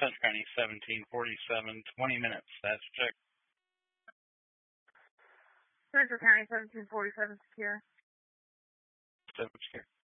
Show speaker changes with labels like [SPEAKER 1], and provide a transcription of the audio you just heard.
[SPEAKER 1] Central County 1747, 20 minutes. That's check.
[SPEAKER 2] Central County 1747 secure.
[SPEAKER 1] 7 secure.